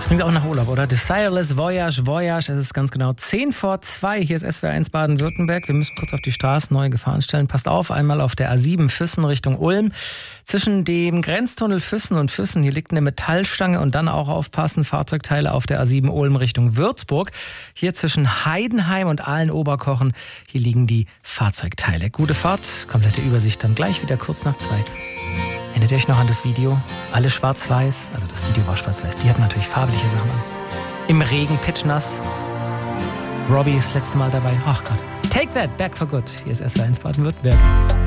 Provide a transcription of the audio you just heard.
Das klingt auch nach Urlaub, oder? Desireless Voyage, Voyage. Es ist ganz genau 10 vor 2. Hier ist SWR1 Baden-Württemberg. Wir müssen kurz auf die Straße neue Gefahren stellen. Passt auf, einmal auf der A7 Füssen Richtung Ulm. Zwischen dem Grenztunnel Füssen und Füssen, hier liegt eine Metallstange und dann auch aufpassen, Fahrzeugteile auf der A7 Ulm Richtung Würzburg. Hier zwischen Heidenheim und Aalen-Oberkochen, hier liegen die Fahrzeugteile. Gute Fahrt, komplette Übersicht dann gleich wieder kurz nach 2. Erinnert ihr euch noch an das Video? Alle schwarz-weiß. Also das Video war schwarz-weiß. Die hatten natürlich farbliche Sachen an. Im Regen, pitchnass. Robbie ist das letzte Mal dabei. Ach Gott. Take that, back for good. Hier ist SWR1 Baden-Württemberg.